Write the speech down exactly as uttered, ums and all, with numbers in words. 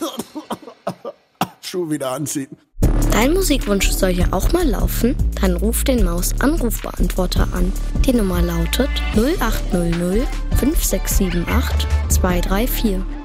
Schuh wieder anziehen. Dein Musikwunsch soll ja auch mal laufen? Dann ruf den Maus-Anrufbeantworter an. Die Nummer lautet null acht null null fünf sechs sieben acht zwei drei vier.